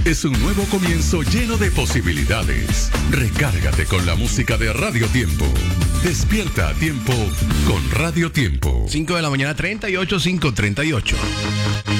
es un nuevo comienzo lleno de posibilidades. Recárgate con la música de Radio Tiempo. Despierta a tiempo con Radio Tiempo. 5 de la mañana, 38, 5:38.